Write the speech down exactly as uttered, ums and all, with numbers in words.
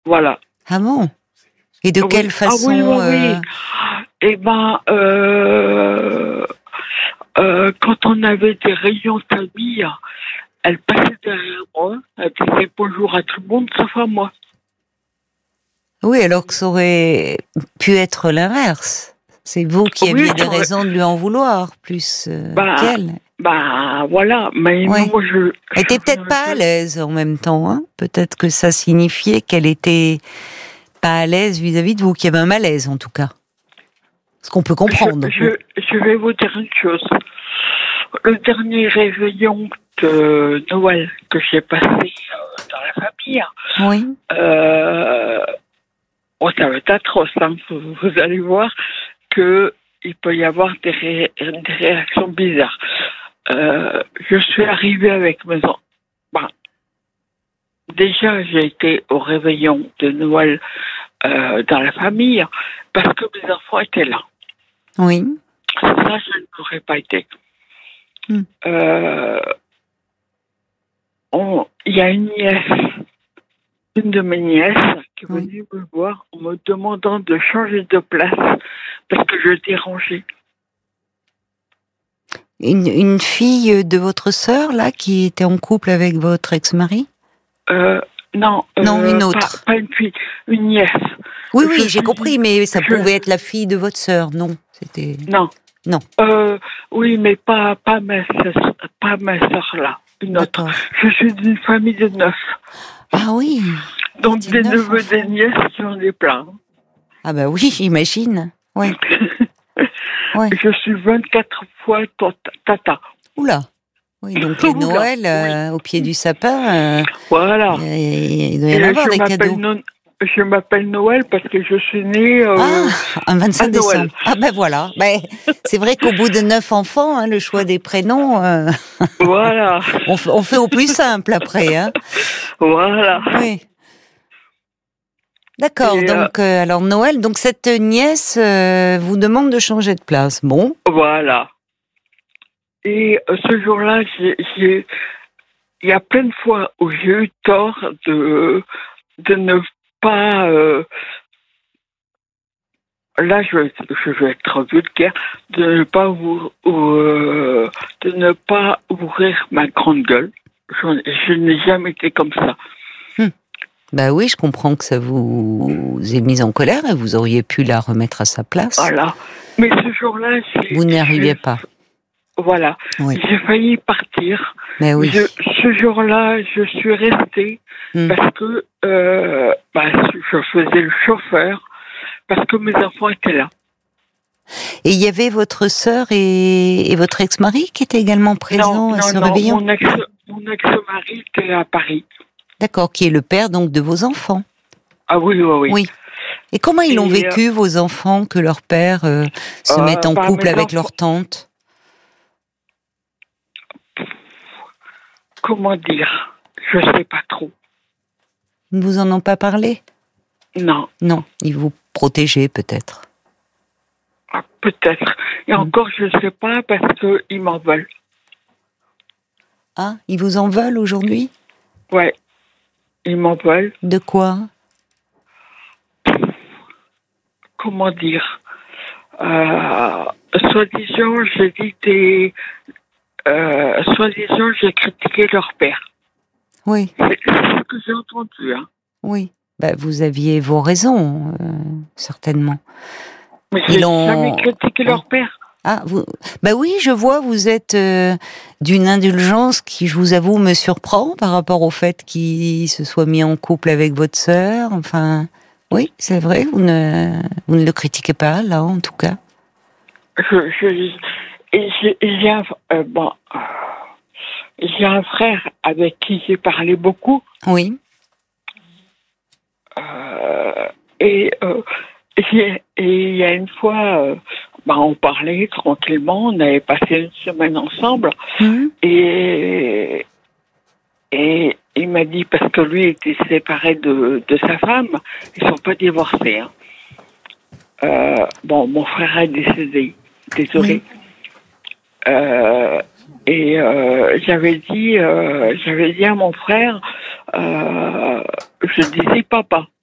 Voilà. Ah bon? Et de Oui. quelle façon? Ah oui, oui, euh... oui. Eh ben, euh, euh, quand on avait des réunions de famille, elle passait derrière moi, elle disait bonjour à tout le monde, sauf à moi. Oui, alors que ça aurait pu être l'inverse. C'est vous qui Oui, aviez des j'aurais- raisons de lui en vouloir, plus euh, bah, qu'elle. bah, voilà. Mais Oui. moi, je. Elle était peut-être pas à je, l'aise en même temps. Hein, peut-être que ça signifiait qu'elle était pas à l'aise vis-à-vis de vous, qu'il y avait un malaise en tout cas. Ce qu'on peut je, comprendre. je, je vais vous dire une chose. Le dernier réveillon de Noël que j'ai passé euh, dans la famille, Oui. euh, oh, ça va être atroce, hein. vous, vous allez voir que il peut y avoir des, ré, des réactions bizarres. Euh, je suis arrivée avec mes enfants. Bah, déjà, j'ai été au réveillon de Noël euh, dans la famille parce que mes enfants étaient là. Oui. Ça, je n'aurais pas été. Hmm. Euh, on- Il y a une nièce, une de mes nièces, qui est Oui. venue me voir en me demandant de changer de place parce que je dérangeais. Une, une fille de votre sœur, là, qui était en couple avec votre ex-mari? Euh, non, euh, Non, une pas, autre. pas une fille, une nièce. Oui, Je oui, j'ai suis- compris, mais ça je- pouvait être la fille de votre sœur, non? C'était... Non. Non. Euh, oui, mais pas, pas ma sœur, pas ma sœur là, une autre. D'accord. Je suis d'une famille de neuf. Ah oui. Donc C'était des neuf neveux, des enfants. nièces, j'en ai plein. Ah bah oui, j'imagine. Oui. Ouais. Je suis vingt-quatre fois tota- tata. Oula. Oui, donc les Oula, Noëls, oui. euh, au pied du sapin, euh, Voilà. il, il doit y en Et avoir je des m'appelle cadeaux. non- je m'appelle Noël parce que je suis née Ah, euh, un à vingt-cinq Noël. décembre. Ah ben voilà. Ben, c'est vrai qu'au bout de neuf enfants, hein, le choix des prénoms, euh, Voilà. on, fait, on fait au plus simple après. Hein. Voilà. Oui. D'accord. Et euh, Donc, euh, alors Noël, donc cette nièce euh, vous demande de changer de place. Bon. voilà. Et euh, ce jour-là, j'ai, j'ai, il y a plein de fois où j'ai eu tort de, de ne pas. Euh, là, je vais, je vais être vulgaire, de ne pas vous, euh, de ne pas ouvrir ma grande gueule. Je, je n'ai jamais été comme ça. Hum. Bah oui, je comprends que ça vous ait mise en colère et vous auriez pu la remettre à sa place. Voilà. Mais ce jour-là, j'ai, Vous n'y arriviez pas. Voilà. Oui. J'ai failli partir. Mais oui. Je, ce jour-là, je suis restée hum. parce que euh, bah, je faisais le chauffeur, parce que mes enfants étaient là. Et il y avait votre sœur et, et votre ex-mari qui étaient également présents non, à non, ce non, réveillon? Mon, ex, mon ex-mari était à Paris. D'accord, qui est le père donc de vos enfants. Ah oui, oui, oui. Oui. Et comment ils Et l'ont vécu, euh, vos enfants, que leur père euh, se euh, mette en bah, couple avec enfants, leur tante? Comment dire? Je sais pas trop. Ils ne vous en ont pas parlé? Non. Non, ils vous protégeaient peut-être. Ah, peut-être. Et mmh. encore, je sais pas parce qu'ils m'en veulent. Ah, ils vous en veulent aujourd'hui? Ouais, ils m'en veulent. De quoi? Comment dire? euh, Soi-disant, j'ai dit des... Euh, soi-disant, j'ai critiqué leur père. Oui. C'est, c'est ce que j'ai entendu. Hein. Oui. Bah, vous aviez vos raisons, euh, certainement. Mais j'ai ont... jamais critiqué leur père. Ah, vous... bah oui, je vois, vous êtes euh, d'une indulgence qui, je vous avoue, me surprend par rapport au fait qu'il se soit mis en couple avec votre sœur. Enfin, oui, c'est vrai, vous ne, vous ne le critiquez pas, là, en tout cas. Je, je, et j'ai, j'ai, un, euh, bon, j'ai un frère avec qui j'ai parlé beaucoup. Oui. Euh, et euh, et il y a une fois, euh, bah, on parlait tranquillement, on avait passé une semaine ensemble, mmh. et, et il m'a dit, parce que lui était séparé de, de sa femme, ils ne sont pas divorcés. Hein. Euh, bon, mon frère est décédé, désolé. Mmh. Euh, et euh, j'avais dit, euh, j'avais dit à mon frère, euh, je disais papa.